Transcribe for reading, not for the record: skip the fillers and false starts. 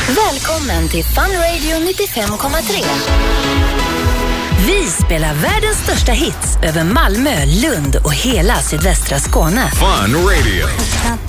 Välkommen till Fun Radio 95,3. Vi spelar världens största hits över Malmö, Lund och hela sydvästra Skåne. Fun Radio.